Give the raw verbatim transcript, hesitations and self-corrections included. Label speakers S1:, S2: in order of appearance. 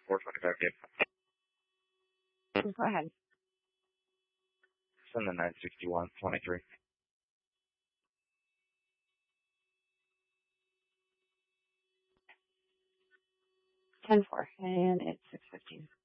S1: four twenty-five K.
S2: Go ahead.
S1: Send the nine sixty-one twenty-three.
S2: ten four, and it's six fifteen.